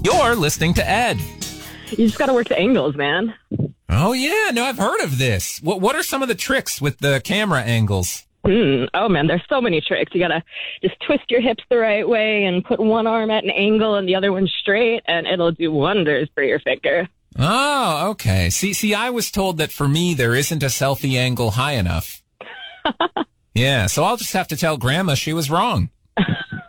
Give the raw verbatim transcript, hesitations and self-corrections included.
You're listening to Ed. You just got to work the angles, man. Oh, yeah. No, I've heard of this. What What are some of the tricks with the camera angles? Hmm. Oh, man, there's so many tricks. You got to just twist your hips the right way and put one arm at an angle and the other one straight, and it'll do wonders for your figure. Oh, okay. See, see, I was told that for me, there isn't a selfie angle high enough. Yeah, so I'll just have to tell Grandma she was wrong.